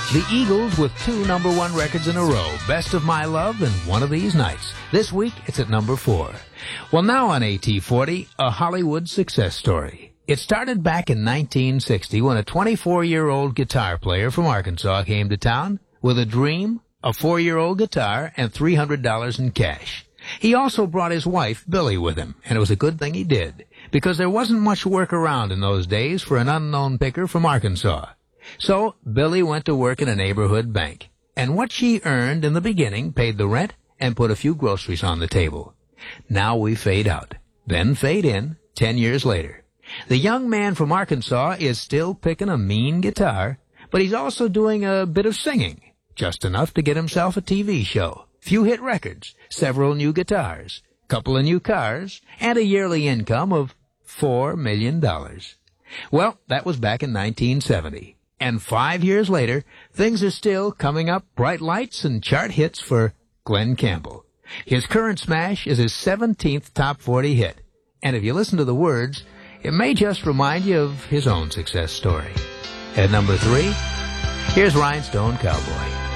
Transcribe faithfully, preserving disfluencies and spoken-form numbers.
The Eagles with two number one records in a row, Best of My Love and One of These Nights. This week, it's at number four. Well, now on A T forty, a Hollywood success story. It started back in nineteen sixty when a twenty-four-year-old guitar player from Arkansas came to town with a dream, a four-year-old guitar, and three hundred dollars in cash. He also brought his wife, Billy, with him, and it was a good thing he did, because there wasn't much work around in those days for an unknown picker from Arkansas. So Billy went to work in a neighborhood bank, and what she earned in the beginning paid the rent and put a few groceries on the table. Now we fade out, then fade in, ten years later. The young man from Arkansas is still picking a mean guitar, but he's also doing a bit of singing, just enough to get himself a T V show, few hit records, several new guitars, couple of new cars, and a yearly income of four million dollars. Well, that was back in nineteen seventy. And five years later, things are still coming up bright lights and chart hits for Glen Campbell. His current smash is his seventeenth top forty hit. And if you listen to the words, it may just remind you of his own success story. At number three, here's Rhinestone Cowboy.